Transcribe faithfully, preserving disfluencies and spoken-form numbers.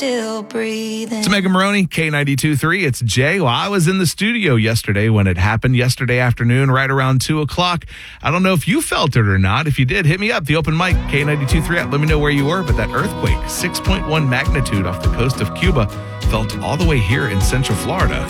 still breathing. It's Megan Maroney, K ninety-two point three. It's Jay. Well, I was in the studio yesterday when it happened, yesterday afternoon, right around two o'clock. I don't know if you felt it or not. If you did, hit me up. The open mic, K ninety-two point three. Let me know where you were. But that earthquake, six point one magnitude off the coast of Cuba, felt all the way here in Central Florida.